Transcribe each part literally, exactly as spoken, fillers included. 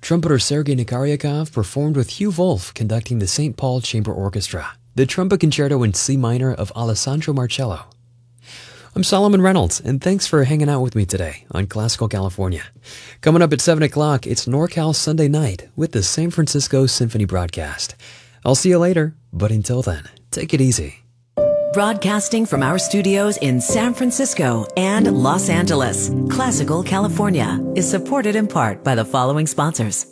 trumpeter Sergei Nikaryakov performed with Hugh Wolf conducting the Saint Paul Chamber Orchestra, the Trumpet Concerto in C minor of Alessandro Marcello. I'm Solomon Reynolds, and thanks for hanging out with me today on Classical California. Coming up at seven o'clock, it's NorCal Sunday Night with the San Francisco Symphony broadcast. I'll see you later, but until then, take it easy. Broadcasting from our studios in San Francisco and Los Angeles, Classical California is supported in part by the following sponsors.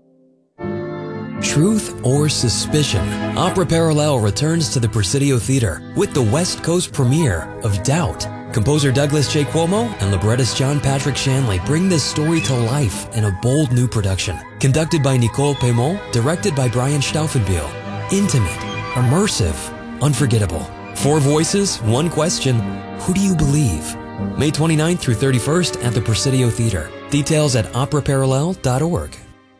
Truth or Suspicion, Opera Parallel returns to the Presidio Theater with the West Coast premiere of Doubt. Composer Douglas J. Cuomo and librettist John Patrick Shanley bring this story to life in a bold new production. Conducted by Nicole Pemont, directed by Brian Stauffenbiel. Intimate, immersive, unforgettable. Four voices, one question. Who do you believe? May twenty-ninth through thirty-first at the Presidio Theater. Details at opera parallel dot org.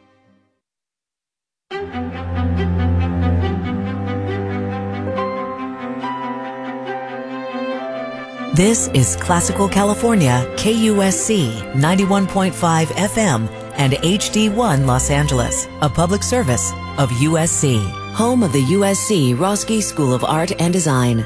This is Classical California, K U S C ninety-one point five F M and H D one Los Angeles, a public service of U S C, home of the U S C Roski School of Art and Design.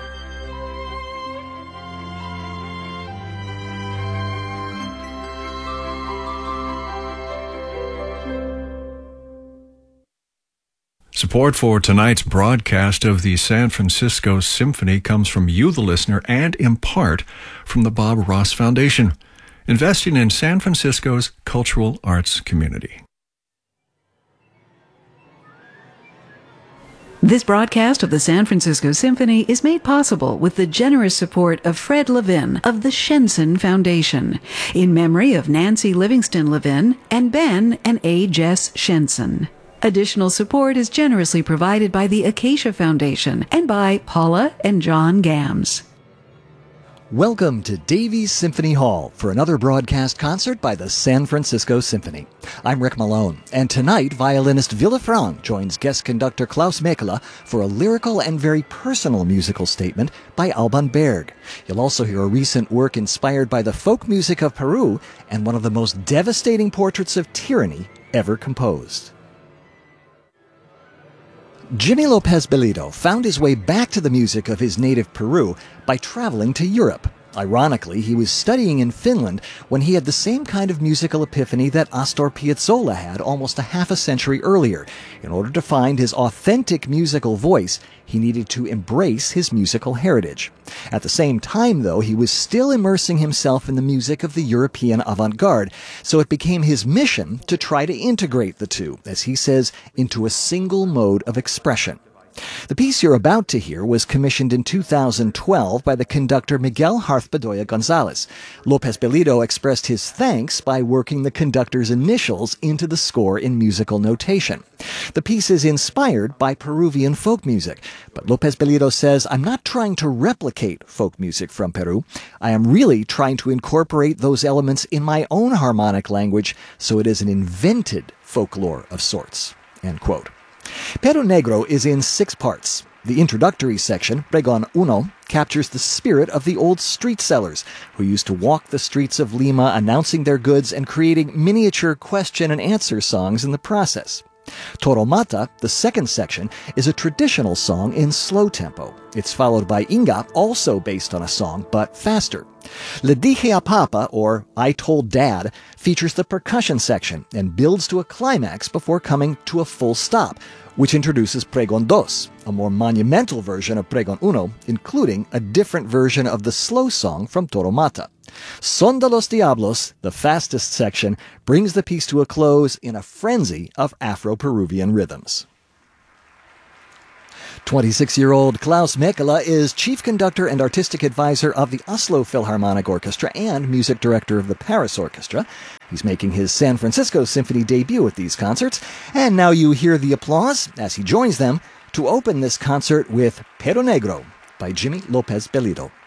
Support for tonight's broadcast of the San Francisco Symphony comes from you, the listener, and in part from the Bob Ross Foundation, investing in San Francisco's cultural arts community. This broadcast of the San Francisco Symphony is made possible with the generous support of Fred Levin of the Shenson Foundation, in memory of Nancy Livingston Levin and Ben and A. Jess Shenson. Additional support is generously provided by the Acacia Foundation and by Paula and John Gams. Welcome to Davies Symphony Hall for another broadcast concert by the San Francisco Symphony. I'm Rick Malone, and tonight violinist Villafranc joins guest conductor Klaus Mekela for a lyrical and very personal musical statement by Alban Berg. You'll also hear a recent work inspired by the folk music of Peru and one of the most devastating portraits of tyranny ever composed. Jimmy Lopez Bellido found his way back to the music of his native Peru by traveling to Europe. Ironically, he was studying in Finland when he had the same kind of musical epiphany that Astor Piazzolla had almost a half a century earlier. In order to find his authentic musical voice, he needed to embrace his musical heritage. At the same time, though, he was still immersing himself in the music of the European avant-garde, so it became his mission to try to integrate the two, as he says, into a single mode of expression. The piece you're about to hear was commissioned in two thousand twelve by the conductor Miguel Harth-Bedoya Gonzalez. Lopez Bellido expressed his thanks by working the conductor's initials into the score in musical notation. The piece is inspired by Peruvian folk music, but Lopez Bellido says, "I'm not trying to replicate folk music from Peru. I am really trying to incorporate those elements in my own harmonic language, so it is an invented folklore of sorts." End quote. Perro Negro is in six parts. The introductory section, Pregón Uno, captures the spirit of the old street sellers who used to walk the streets of Lima announcing their goods and creating miniature question and answer songs in the process. Toro Mata, the second section, is a traditional song in slow tempo. It's followed by Inga, also based on a song, but faster. Le Dije a Papa, or I Told Dad, features the percussion section and builds to a climax before coming to a full stop, which introduces Pregón Dos, a more monumental version of Pregón Uno, including a different version of the slow song from Toro Mata. Son de los Diablos, the fastest section, brings the piece to a close in a frenzy of Afro-Peruvian rhythms. twenty-six-year-old Klaus Mekela is chief conductor and artistic advisor of the Oslo Philharmonic Orchestra and music director of the Paris Orchestra. He's making his San Francisco Symphony debut at these concerts, and now you hear the applause as he joins them to open this concert with Perro Negro by Jimmy Lopez Bellido.